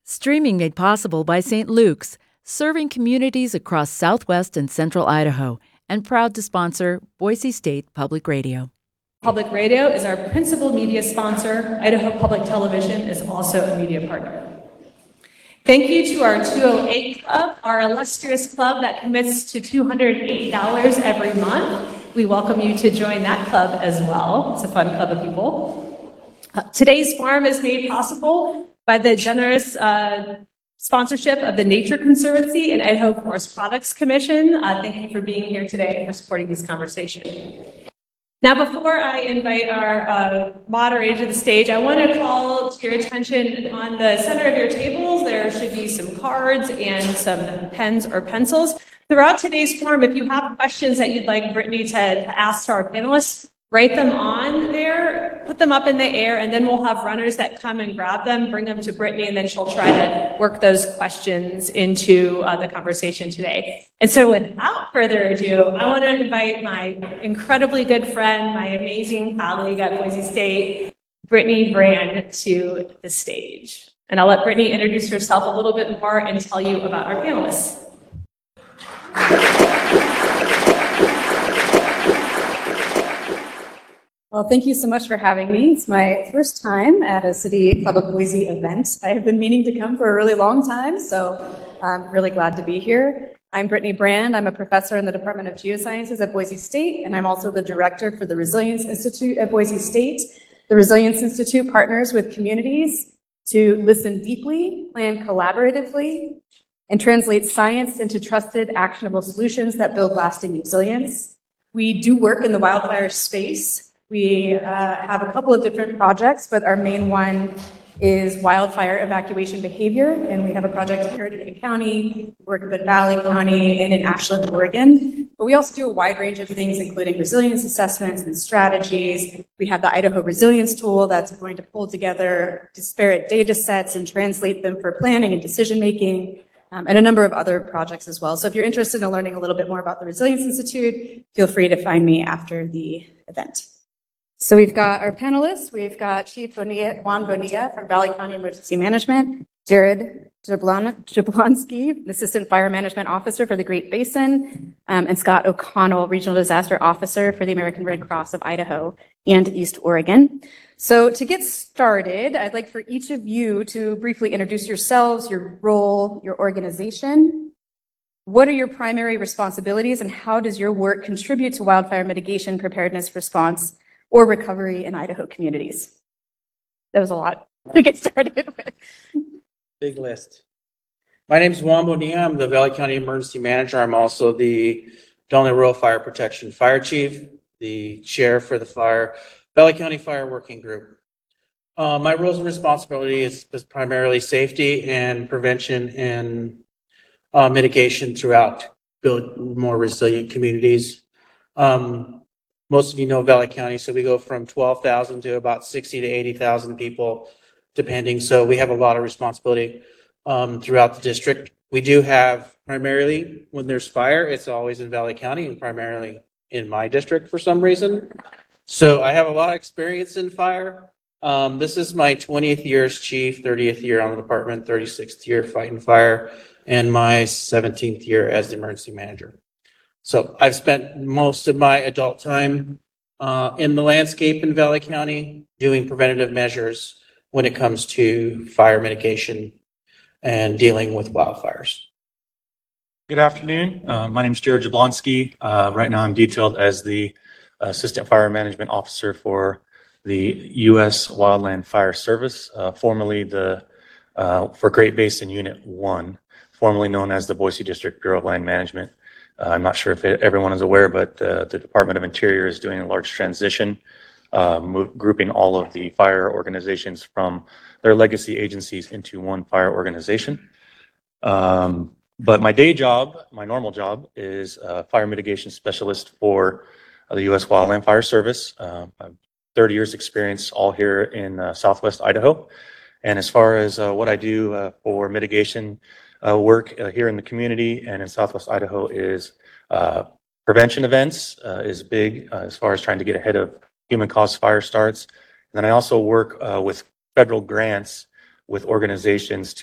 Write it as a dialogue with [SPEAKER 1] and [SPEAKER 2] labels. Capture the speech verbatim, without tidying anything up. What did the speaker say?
[SPEAKER 1] Streaming made possible by Saint Luke's, serving communities across southwest and central Idaho, and proud to sponsor Boise State Public Radio.
[SPEAKER 2] Public Radio is our principal media sponsor. Idaho Public Television is also a media partner. Thank you to our two oh eight Club, our illustrious club that commits to two hundred eight dollars every month. We welcome you to join that club as well. It's a fun club of people. Uh, today's forum is made possible by the generous uh, sponsorship of the Nature Conservancy and Idaho Forest Products Commission. Uh, thank you for being here today and for supporting this conversation. Now, before I invite our uh, moderator to the stage, I want to call to your attention on the center of your tables. There should be some cards and some pens or pencils. Throughout today's forum, if you have questions that you'd like Brittany to ask to our panelists, write them on there, put them up in the air, and then we'll have runners that come and grab them, bring them to Brittany, and then she'll try to work those questions into uh, the conversation today. And so without further ado, I want to invite my incredibly good friend, my amazing colleague at Boise State, Brittany Brand, to the stage. And I'll let Brittany introduce herself a little bit more and tell you about our panelists.
[SPEAKER 3] Well, thank you so much for having me. It's my first time at a City Club of Boise event. I have been meaning to come for a really long time, so I'm really glad to be here. I'm Brittany Brand. I'm a professor in the Department of Geosciences at Boise State, and I'm also the director for the Resilience Institute at Boise State. The Resilience Institute partners with communities to listen deeply, plan collaboratively, and translate science into trusted, actionable solutions that build lasting resilience. We do work in the wildfire space. We uh, have a couple of different projects, but our main one is wildfire evacuation behavior. And we have a project here in Hardin County, work in Valley County, and in Ashland, Oregon. But we also do a wide range of things, including resilience assessments and strategies. We have the Idaho Resilience Tool that's going to pull together disparate data sets and translate them for planning and decision-making, um, and a number of other projects as well. So if you're interested in learning a little bit more about the Resilience Institute, feel free to find me after the event. So we've got our panelists. We've got Chief Bonilla, Juan Bonilla from Valley County Emergency Management, Jared Jablon, Jablonski, Assistant Fire Management Officer for the Great Basin, um, and Scott O'Connell, Regional Disaster Officer for the American Red Cross of Idaho and East Oregon. So to get started, I'd like for each of you to briefly introduce yourselves, your role, your organization. What are your primary responsibilities, and how does your work contribute to wildfire mitigation, preparedness, response, or recovery in Idaho communities? That was a lot to get started with.
[SPEAKER 4] Big list. My name is Juan Bonilla. I'm the Valley County Emergency Manager. I'm also the Donley Rural Fire Protection Fire Chief, the chair for the Fire Valley County Fire Working Group. Uh, my roles and responsibility is, is primarily safety and prevention and uh, mitigation throughout build more resilient communities. Um, Most of you know Valley County, so we go from twelve thousand to about sixty to eighty thousand people, depending. So we have a lot of responsibility um, throughout the district. We do have primarily, when there's fire, it's always in Valley County and primarily in my district for some reason. So I have a lot of experience in fire. Um, this is my twentieth year as chief, thirtieth year on the department, thirty-sixth year fighting fire, and my seventeenth year as the emergency manager. So I've spent most of my adult time uh, in the landscape in Valley County doing preventative measures when it comes to fire mitigation and dealing with wildfires.
[SPEAKER 5] Good afternoon. Uh, my name is Jared Jablonski. Uh, right now I'm detailed as the Assistant Fire Management Officer for the U S Wildland Fire Service, uh, formerly the uh, for Great Basin Unit one, formerly known as the Boise District Bureau of Land Management. Uh, I'm not sure if it, everyone is aware, but uh, the Department of Interior is doing a large transition, uh, move, grouping all of the fire organizations from their legacy agencies into one fire organization. Um, but my day job, my normal job, is a fire mitigation specialist for uh, the U S Wildland Fire Service. Uh, I have thirty years experience all here in uh, Southwest Idaho. And as far as uh, what I do uh, for mitigation, Uh, work uh, here in the community and in Southwest Idaho is uh, prevention events uh, is big uh, as far as trying to get ahead of human caused fire starts. And then I also work uh, with federal grants with organizations